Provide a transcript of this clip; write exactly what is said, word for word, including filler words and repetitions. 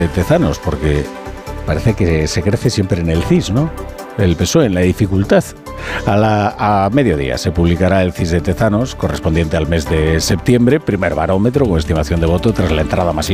de Tezanos, porque parece que se crece siempre en el C I S, ¿no? El P S O E en la dificultad. A, la, a mediodía se publicará el C I S de Tezanos, correspondiente al mes de septiembre, primer barómetro con estimación de voto tras la entrada masiva